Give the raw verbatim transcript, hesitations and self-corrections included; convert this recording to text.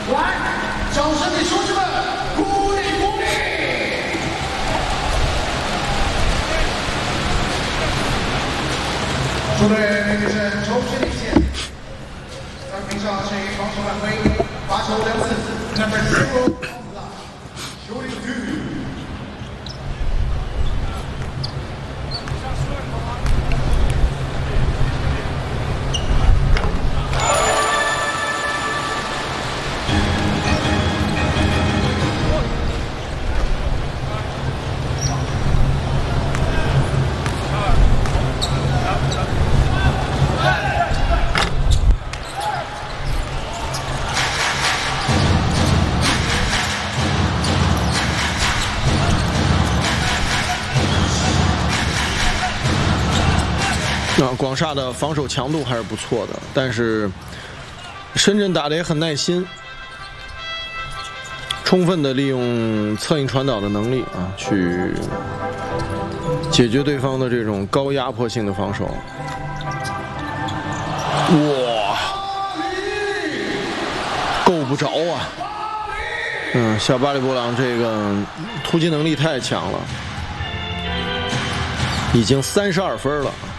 来，掌声给兄弟们鼓励鼓励！主队面对是重新领先，在屏上是防守犯规，罚球两次 ，number zero on the line, shooting two。 啊，广厦的防守强度还是不错的，但是深圳打得也很耐心，充分的利用策应传导的能力啊，去解决对方的这种高压迫性的防守。哇，够不着啊！嗯，小巴里布朗这个突击能力太强了，已经三十二分了。